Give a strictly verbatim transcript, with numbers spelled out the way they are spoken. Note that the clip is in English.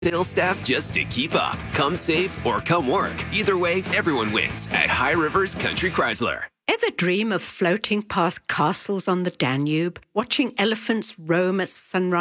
sales staff just to keep up. Come save or come work. Either way, everyone wins at High Rivers Country Chrysler. Ever dream of floating past castles on the Danube, watching elephants roam at sunrise?